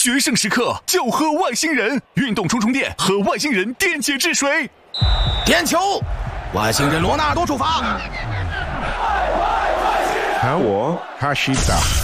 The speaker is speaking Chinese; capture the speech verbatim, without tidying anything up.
决胜时刻就喝外星人运动充充电，和外星人电解质水。 点球，外星人罗纳多出发。 喊我哈西达。